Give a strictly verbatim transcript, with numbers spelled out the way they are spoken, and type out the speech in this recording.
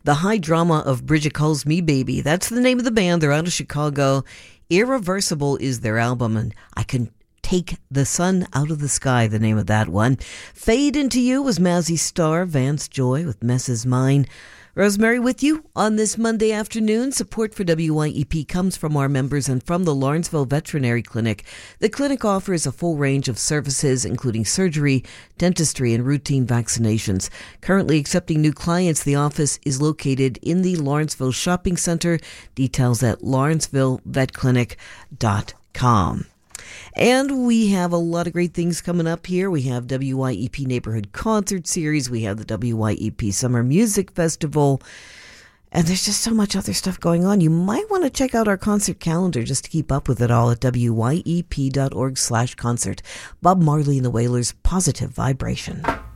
The High Drama of Bridget Calls Me Baby. That's the name of the band. They're out of Chicago. Irreversible is their album, and I Can Take the Sun Out of the Sky, the name of that one. Fade Into You was Mazzy Star. Vance Joy with Mess Is Mine. Rosemary with you on this Monday afternoon. Support for W Y E P comes from our members and from the Lawrenceville Veterinary Clinic. The clinic offers a full range of services, including surgery, dentistry, and routine vaccinations. Currently accepting new clients, the office is located in the Lawrenceville Shopping Center. Details at lawrenceville vet clinic dot com. And we have a lot of great things coming up here. We have W Y E P Neighborhood Concert Series. We have the W Y E P Summer Music Festival. And there's just so much other stuff going on. You might want to check out our concert calendar just to keep up with it all at W Y E P dot org slash concert. Bob Marley and the Wailers, Positive Vibration.